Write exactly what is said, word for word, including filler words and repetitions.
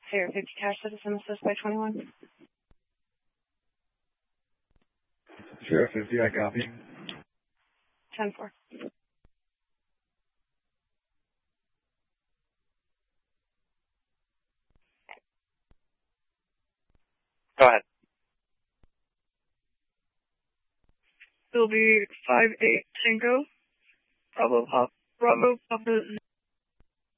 Sierra fifty cash citizen assist by twenty-one. Sierra fifty, I copy. ten four. Go ahead. It'll be five eight Tango. Bravo Pop. Bravo Papa